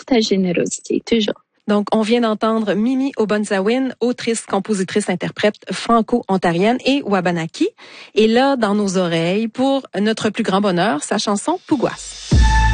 ta générosité, toujours. Donc, on vient d'entendre Mimi Obonzawin, autrice, compositrice, interprète franco-ontarienne et Wabanaki. Et là, dans nos oreilles, pour notre plus grand bonheur, sa chanson Pouguas.